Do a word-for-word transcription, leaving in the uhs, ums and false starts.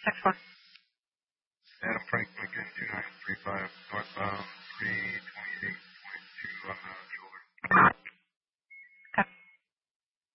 Text one. Adam Frank Lincoln two nine three five northbound three twenty-eight.